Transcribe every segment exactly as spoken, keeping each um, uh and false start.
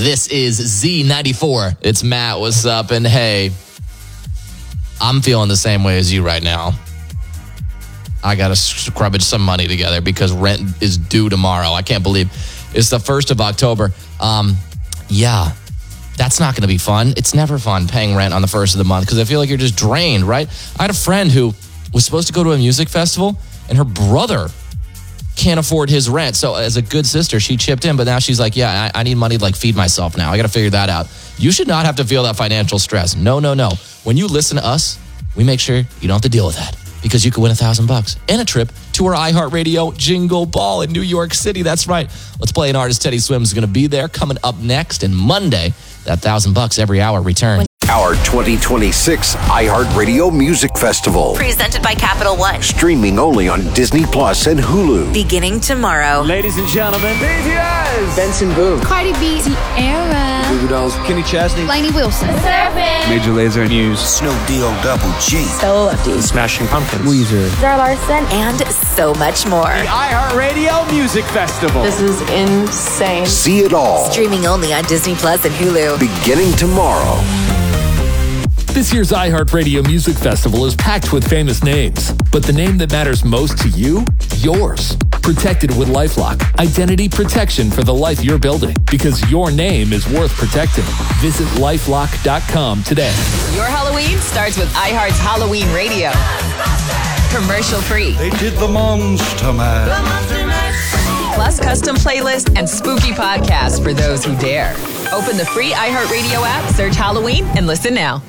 This is Z ninety-four. It's Matt. What's up? And hey, I'm feeling the same way as you right now. I got to scrubbage some money together because rent is due tomorrow. I can't believe it's the first of October. Um, yeah, that's not going to be fun. It's never fun paying rent on the first of the month because I feel like you're just drained, right? I had a friend who was supposed to go to a music festival and her brother can't afford his rent. So as a good sister, she chipped in, but now she's like, yeah, I, I need money to like feed myself now. I got to figure that out. You should not have to feel that financial stress. No, no, no. When you listen to us, we make sure you don't have to deal with that because you could win a thousand bucks and a trip to our iHeartRadio Jingle Ball in New York City. That's right. Let's Play an Artist. Teddy Swims is going to be there coming up next. And Monday, that thousand bucks every hour return. Our twenty twenty-six iHeartRadio Music Festival. Presented by Capital One. Streaming only on Disney Plus and Hulu. Beginning tomorrow. Ladies and gentlemen, B T S. Benson Boone. Cardi B. Ciara. Goo Goo Dolls. Kenny Chesney. Lainey Wilson. Surfing. Major Lazer. Muse. Snow D-O Double G. Stella Lefty. Smashing Pumpkins. Weezer. Zara Larson. And so much more. The iHeartRadio Music Festival. This is insane. See it all. Streaming only on Disney Plus and Hulu. Beginning tomorrow. This year's iHeartRadio Music Festival is packed with famous names, but the name that matters most to you, yours. Protected with LifeLock, identity protection for the life you're building, because your name is worth protecting. Visit lifelock dot com today. Your Halloween starts with iHeart's Halloween Radio. Commercial free. They did the Monster Mash. Plus custom playlist and spooky podcasts for those who dare. Open the free iHeartRadio app, search Halloween, and listen now.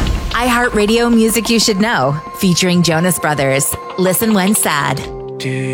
iHeartRadio Music You Should Know, featuring Jonas Brothers. Listen when sad.